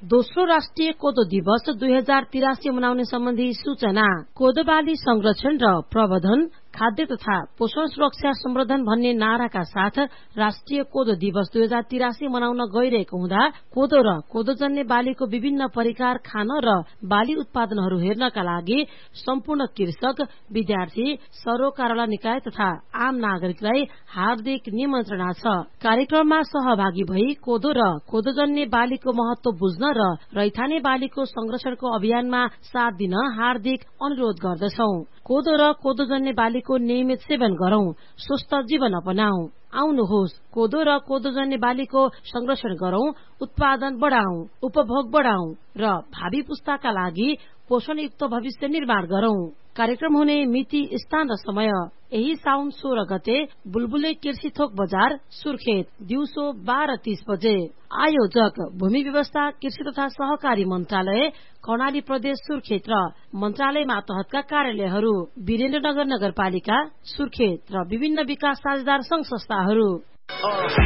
दोस्रो राष्ट्रिय कोदो दिवस 2083 मनाउने सम्बन्धी सूचना। कोदो बाली संरक्षण र प्रवर्धन, खाद्य तथा पोषण सुरक्षा सम्वर्धन भन्ने नाराका साथ राष्ट्रिय कोदो दिवस 2083 मनाउन गइरहेको हुँदा कोदो र कोदोजन्य बालीको विभिन्न परिकार खान र बाली उत्पादनहरू हेर्नका लागि सम्पूर्ण कृषक, विद्यार्थी, सरोकारवाला निकाय तथा आम नागरिकलाई हार्दिक निमन्त्रणा छ। कार्यक्रममा सहभागी भई कोदो र कोदोजन्य बालीको महत्व बुझ्न र रैथाने बालीको संरक्षणको अभियानमा साथ दिन हार्दिक अनुरोध गर्दछौ। कोदो र कोदोजन्य बालीको नियमित सेवन गरौं, स्वस्थ जीवन अपनाऊ। आउनुहोस्, कोदो र कोदोजन्य बालीको संरक्षण गरौं, उत्पादन बढाऊ, उपभोग बढाऊ र भावी पुस्ताका लागि पोषणयुक्त भविष्य निर्माण गरौं। कार्यक्रम हुने मिति, स्थान र समय यही साउन 16 गते बुलबुले कृषि थोक बजार, सुर्खेत, दिउँसो 12:30 बजे। आयोजक भूमि व्यवस्था, कृषि तथा सहकारी मन्त्रालय, कर्णाली प्रदेश, सुर्खेत र मन्त्रालय मातहतका कार्यालयहरू, वीरेन्द्रनगर नगरपालिका, सुर्खेत र विभिन्न विकास साझेदार संघ संस्थाहरू।